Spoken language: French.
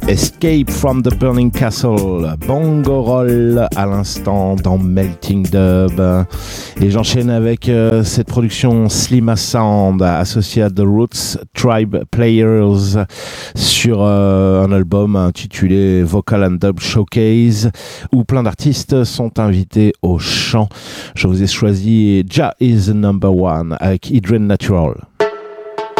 Escape from the Burning Castle, Bongo Roll à l'instant dans Melting Dub. Et j'enchaîne avec cette production Slima Sound associée à The Roots Tribe Players sur un album intitulé Vocal and Dub Showcase où plein d'artistes sont invités au chant. Je vous ai choisi Ja is the Number One avec Hydren Natural.